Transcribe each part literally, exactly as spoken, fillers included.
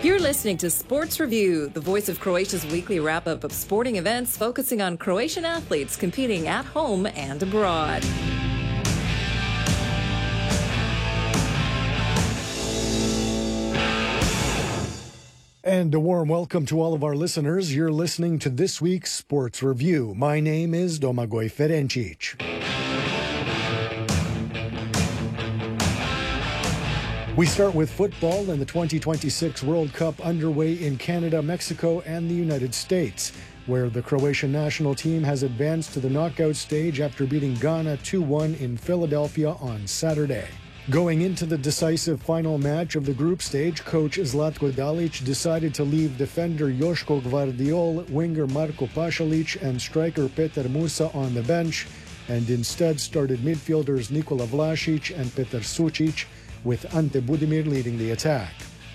You're listening to Sports Review, the voice of Croatia's weekly wrap-up of sporting events focusing on Croatian athletes competing at home and abroad. And a warm welcome to all of our listeners. You're listening to this week's Sports Review. My name is Domagoj Ferencic. We start with football and the twenty twenty-six World Cup underway in Canada, Mexico, and the United States, where the Croatian national team has advanced to the knockout stage after beating Ghana two one in Philadelphia on Saturday. Going into the decisive final match of the group stage, coach Zlatko Dalic decided to leave defender Joško Gvardiol, winger Marko Pašalić, and striker Petar Musa on the bench, and instead started midfielders Nikola Vlašić and Petar Sučić, with Ante Budimir leading the attack.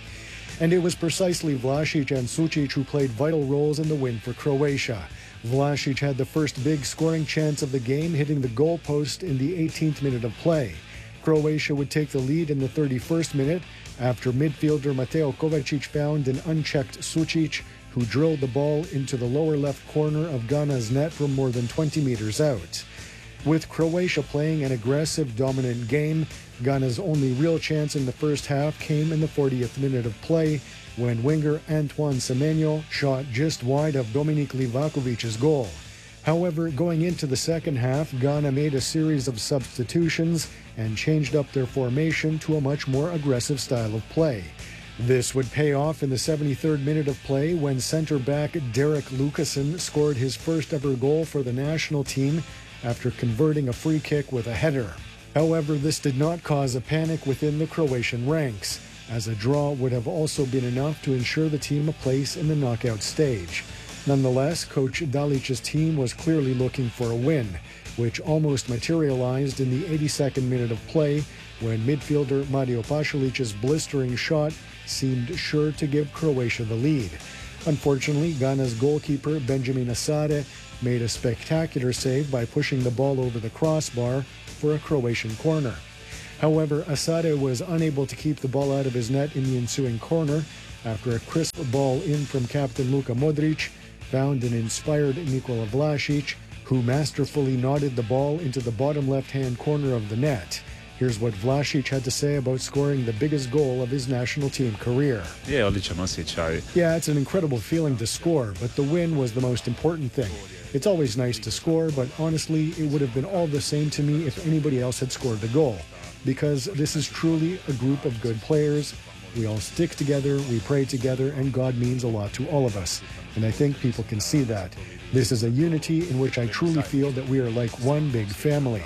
And it was precisely Vlašić and Sučić who played vital roles in the win for Croatia. Vlašić had the first big scoring chance of the game, hitting the goalpost in the eighteenth minute of play. Croatia would take the lead in the thirty-first minute after midfielder Mateo Kovacic found an unchecked Sučić, who drilled the ball into the lower left corner of Ghana's net from more than twenty meters out. With Croatia playing an aggressive, dominant game, Ghana's only real chance in the first half came in the fortieth minute of play, when winger Antoine Semenyo shot just wide of Dominik Livakovic's goal. However, going into the second half, Ghana made a series of substitutions and changed up their formation to a much more aggressive style of play. This would pay off in the seventy-third minute of play when centre-back Derek Lucassen scored his first ever goal for the national team after converting a free kick with a header. However, this did not cause a panic within the Croatian ranks, as a draw would have also been enough to ensure the team a place in the knockout stage. Nonetheless, coach Dalic's team was clearly looking for a win, which almost materialized in the eighty-second minute of play when midfielder Mario Pašalić's blistering shot seemed sure to give Croatia the lead. Unfortunately, Ghana's goalkeeper Benjamin Asare made a spectacular save by pushing the ball over the crossbar for a Croatian corner. However, Asare was unable to keep the ball out of his net in the ensuing corner after a crisp ball in from captain Luka Modric found an inspired Nikola Vlašić, who masterfully nodded the ball into the bottom left-hand corner of the net. Here's what Vlašić had to say about scoring the biggest goal of his national team career. Yeah, odličan osjećaj. Yeah, it's an incredible feeling to score, but the win was the most important thing. It's always nice to score, but honestly, it would have been all the same to me if anybody else had scored the goal, because this is truly a group of good players. We all stick together, we pray together, and God means a lot to all of us. And I think people can see that. This is a unity in which I truly feel that we are like one big family.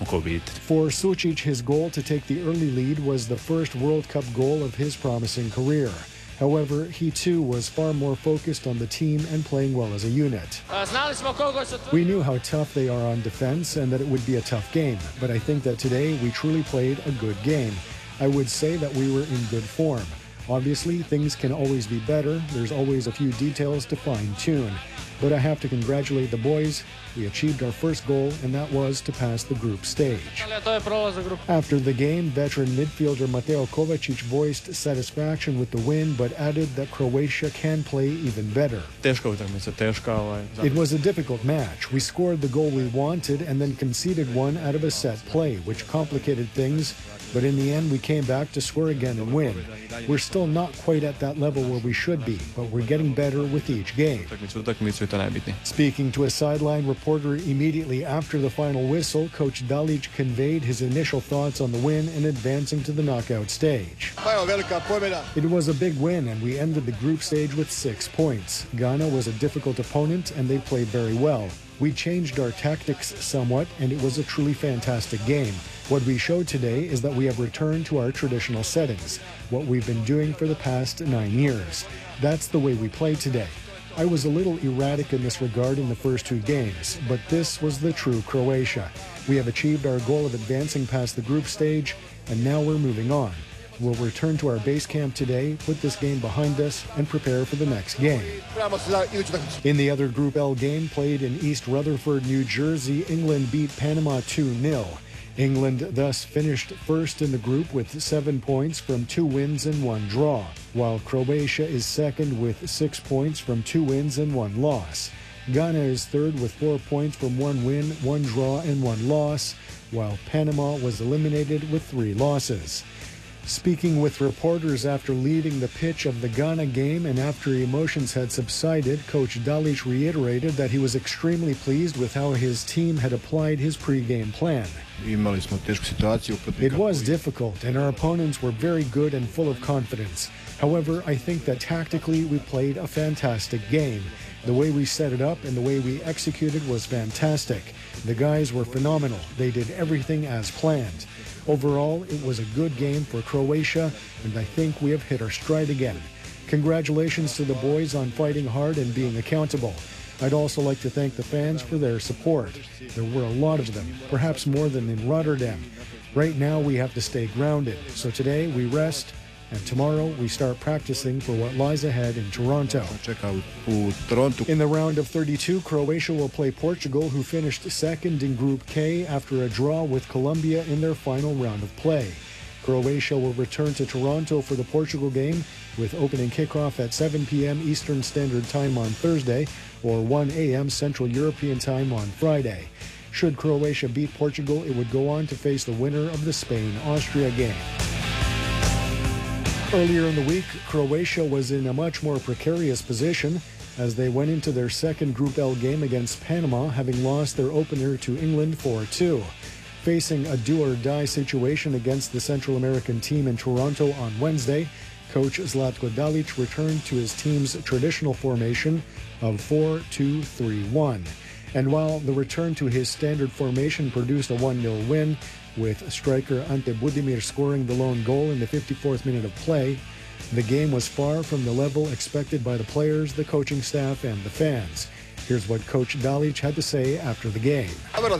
For Sučić, his goal to take the early lead was the first World Cup goal of his promising career. However, he too was far more focused on the team and playing well as a unit. We knew how tough they are on defense and that it would be a tough game, but I think that today we truly played a good game. I would say that we were in good form. Obviously, things can always be better. There's always a few details to fine-tune. But I have to congratulate the boys. We achieved our first goal, and that was to pass the group stage. After the game, veteran midfielder Mateo Kovacic voiced satisfaction with the win, but added that Croatia can play even better. It was a difficult match. We scored the goal we wanted and then conceded one out of a set play, which complicated things. But in the end, we came back to score again and win. We're still not quite at that level where we should be, but we're getting better with each game. Speaking to a sideline reporter immediately after the final whistle, Coach Dalic conveyed his initial thoughts on the win and advancing to the knockout stage. It was a big win, and we ended the group stage with six points. Ghana was a difficult opponent, and they played very well. We changed our tactics somewhat, and it was a truly fantastic game. What we showed today is that we have returned to our traditional settings, what we've been doing for the past nine years. That's the way we play today. I was a little erratic in this regard in the first two games, but this was the true Croatia. We have achieved our goal of advancing past the group stage, and now we're moving on. We'll return to our base camp today, put this game behind us, and prepare for the next game. In the other Group L game played in East Rutherford, New Jersey, England beat Panama two nil. England thus finished first in the group with seven points from two wins and one draw, while Croatia is second with six points from two wins and one loss. Ghana is third with four points from one win, one draw, and one loss, while Panama was eliminated with three losses. Speaking with reporters after leaving the pitch of the Ghana game and after emotions had subsided, Coach Dalic reiterated that he was extremely pleased with how his team had applied his pre-game plan. It was difficult, and our opponents were very good and full of confidence. However, I think that tactically we played a fantastic game. The way we set it up and the way we executed was fantastic. The guys were phenomenal. They did everything as planned. Overall, it was a good game for Croatia, and I think we have hit our stride again. Congratulations to the boys on fighting hard and being accountable. I'd also like to thank the fans for their support. There were a lot of them, perhaps more than in Rotterdam. Right now, we have to stay grounded. So today, we rest, and tomorrow we start practicing for what lies ahead in Toronto. In the round of thirty-two, Croatia will play Portugal, who finished second in Group K after a draw with Colombia in their final round of play. Croatia will return to Toronto for the Portugal game, with opening kickoff at seven p.m. Eastern Standard Time on Thursday or one a.m. Central European Time on Friday. Should Croatia beat Portugal, it would go on to face the winner of the Spain-Austria game. Earlier in the week, Croatia was in a much more precarious position as they went into their second Group L game against Panama, having lost their opener to England four two. Facing a do-or-die situation against the Central American team in Toronto on Wednesday, coach Zlatko Dalic returned to his team's traditional formation of four two three one. And while the return to his standard formation produced a one nil win, with striker Ante Budimir scoring the lone goal in the fifty-fourth minute of play, the game was far from the level expected by the players, the coaching staff, and the fans. Here's what Coach Dalic had to say after the game.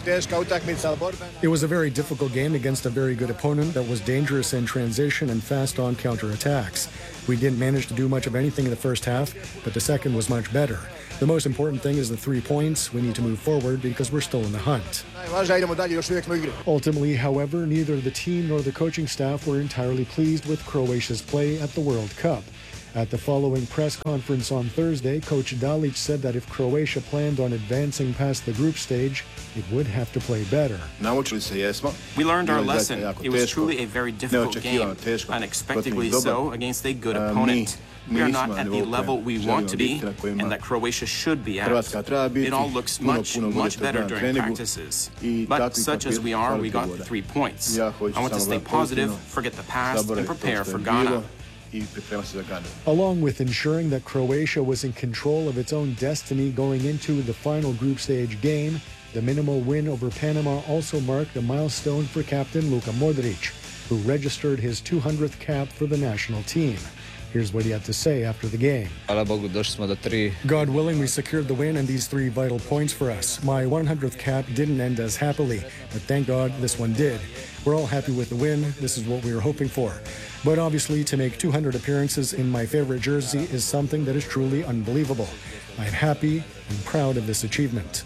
It was a very difficult game against a very good opponent that was dangerous in transition and fast on counterattacks. We didn't manage to do much of anything in the first half, but the second was much better. The most important thing is the three points. We need to move forward because we're still in the hunt. Ultimately, however, neither the team nor the coaching staff were entirely pleased with Croatia's play at the World Cup. At the following press conference on Thursday, Coach Dalic said that if Croatia planned on advancing past the group stage, it would have to play better. We learned our lesson. It was truly a very difficult game, unexpectedly so, against a good opponent. We are not at the level we want to be and that Croatia should be at. It all looks much, much better during practices. But such as we are, we got the three points. I want to stay positive, forget the past, and prepare for Ghana. Along with ensuring that Croatia was in control of its own destiny going into the final group stage game, the minimal win over Panama also marked a milestone for captain Luka Modric, who registered his two hundredth cap for the national team. Here's what he had to say after the game. God willing, we secured the win and these three vital points for us. My one hundredth cap didn't end as happily, but thank God this one did. We're all happy with the win. This is what we were hoping for. But obviously, to make two hundred appearances in my favorite jersey is something that is truly unbelievable. I'm happy and proud of this achievement.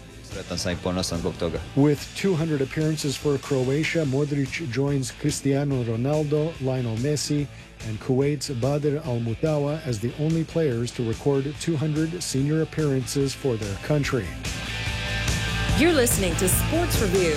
With two hundred appearances for Croatia, Modric joins Cristiano Ronaldo, Lionel Messi, and Kuwait's Badr Al-Mutawa as the only players to record two hundred senior appearances for their country. You're listening to Sports Review.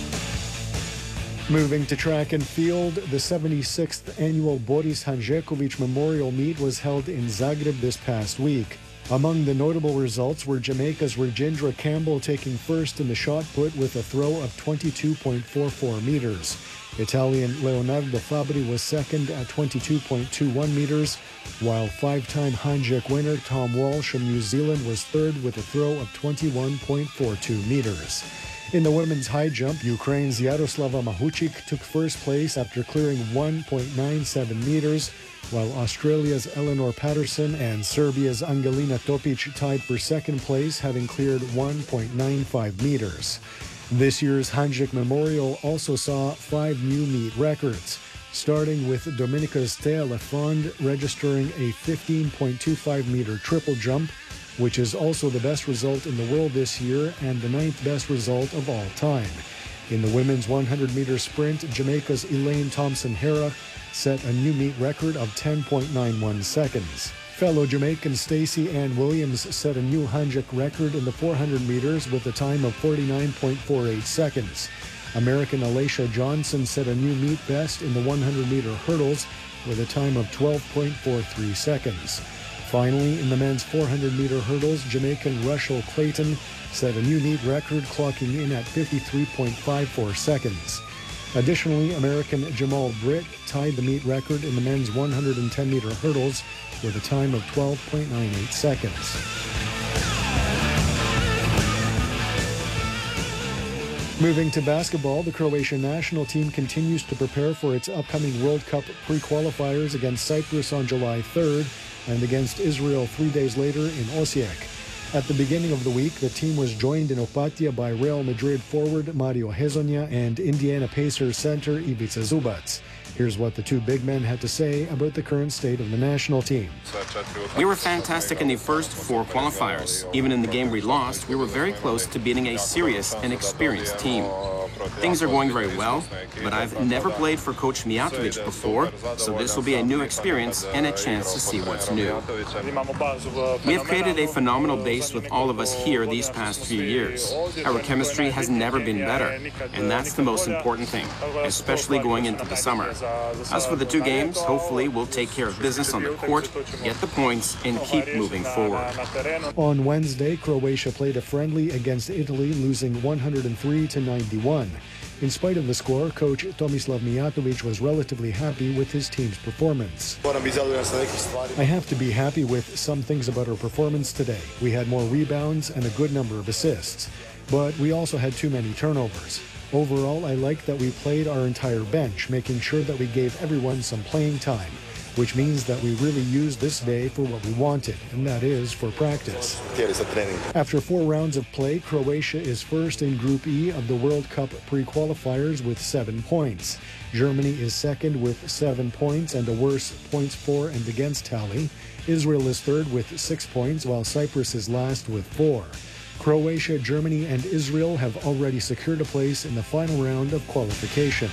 Moving to track and field, the seventy-sixth annual Boris Hanžeković Memorial Meet was held in Zagreb this past week. Among the notable results were Jamaica's Rajendra Campbell taking first in the shot put with a throw of twenty-two point four four meters. Italian Leonardo Fabri was second at twenty-two point two one meters, while five-time Hanjek winner Tom Walsh from New Zealand was third with a throw of twenty-one point four two meters. In the women's high jump, Ukraine's Yaroslava Mahuchik took first place after clearing one point nine seven meters, while Australia's Eleanor Patterson and Serbia's Angelina Topic tied for second place, having cleared one point nine five meters. This year's Hanjek Memorial also saw five new meet records, starting with Dominica's Thea Lafond registering a fifteen point two five meter triple jump, which is also the best result in the world this year and the ninth best result of all time. In the women's one hundred meter sprint, Jamaica's Elaine Thompson-Herah set a new meet record of ten point nine one seconds. Fellow Jamaican Stacey Ann Williams set a new Hanjak record in the four hundred meters with a time of forty-nine point four eight seconds. American Alacia Johnson set a new meet best in the one hundred meter hurdles with a time of twelve point four three seconds. Finally, in the men's four hundred meter hurdles, Jamaican Russell Clayton set a new meet record, clocking in at fifty-three point five four seconds. Additionally, American Jamal Britt tied the meet record in the men's one hundred ten meter hurdles with a time of twelve point nine eight seconds. Moving to basketball, the Croatian national team continues to prepare for its upcoming World Cup pre-qualifiers against Cyprus on July third and against Israel three days later in Osijek. At the beginning of the week, the team was joined in Opatija by Real Madrid forward Mario Hezonja and Indiana Pacers center Ivica Zubac. Here's what the two big men had to say about the current state of the national team. We were fantastic in the first four qualifiers. Even in the game we lost, we were very close to beating a serious and experienced team. Things are going very well, but I've never played for Coach Mijatovic before, so this will be a new experience and a chance to see what's new. We have created a phenomenal base with all of us here these past few years. Our chemistry has never been better, and that's the most important thing, especially going into the summer. As for the two games, hopefully we'll take care of business on the court, get the points, and keep moving forward. On Wednesday, Croatia played a friendly against Italy, losing one hundred three to ninety-one. In spite of the score, coach Tomislav Mijatovic was relatively happy with his team's performance. I have to be happy with some things about our performance today. We had more rebounds and a good number of assists, but we also had too many turnovers. Overall, I like that we played our entire bench, making sure that we gave everyone some playing time, which means that we really used this day for what we wanted, and that is for practice. After four rounds of play, Croatia is first in Group E of the World Cup pre-qualifiers with seven points. Germany is second with seven points and a worse points for and against tally. Israel is third with six points, while Cyprus is last with four. Croatia, Germany, and Israel have already secured a place in the final round of qualification.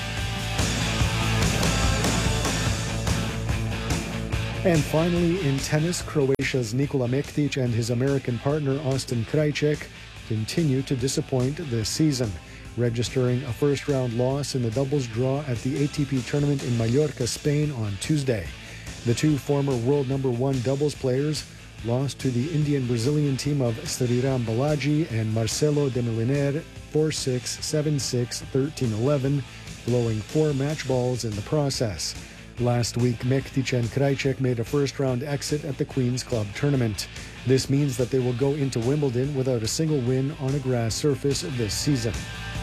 And finally, in tennis, Croatia's Nikola Mektić and his American partner Austin Krajicek continue to disappoint this season, registering a first-round loss in the doubles draw at the A T P tournament in Mallorca, Spain on Tuesday. The two former world number one doubles players lost to the Indian-Brazilian team of Sriram Balaji and Marcelo de Milliner four six, seven six, thirteen eleven, blowing four match balls in the process. Last week, Mektić and Krajicek made a first-round exit at the Queen's Club tournament. This means that they will go into Wimbledon without a single win on a grass surface this season.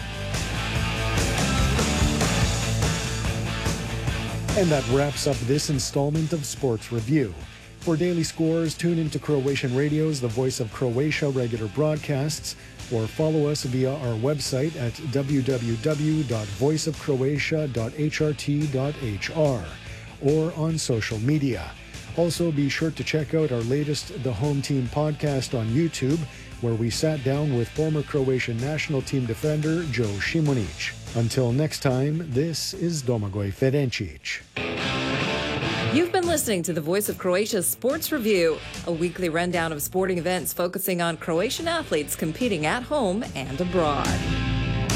And that wraps up this installment of Sports Review. For daily scores, tune into Croatian Radio's The Voice of Croatia regular broadcasts, or follow us via our website at w w w dot voice of croatia dot h r t dot h r or on social media. Also, be sure to check out our latest The Home Team podcast on YouTube, where we sat down with former Croatian national team defender Joe Šimunić. Until next time, this is Domagoj Ferencic. You've been listening to the Voice of Croatia's Sports Review, a weekly rundown of sporting events focusing on Croatian athletes competing at home and abroad.